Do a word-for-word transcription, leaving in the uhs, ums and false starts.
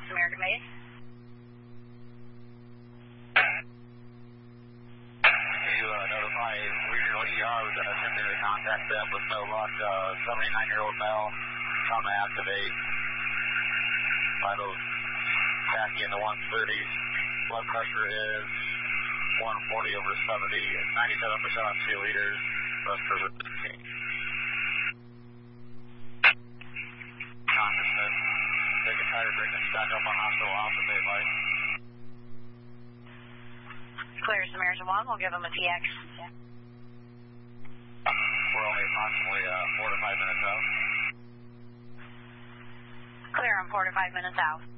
American Base. To uh, notify regional E R, we've done a secondary contact them with no luck. Uh, seventy-nine-year-old male, trauma activate. Vitals tacky in the one thirties. Blood pressure is one forty over seventy, ninety-seven percent on two liters. Blood pressure fifteen. Consciousness. Take a tire break and stack up on hospital alpha daylight. Clear Samaritan one, we'll give him a T X. We're only approximately uh, four to five minutes out. Clear, I'm four to five minutes out.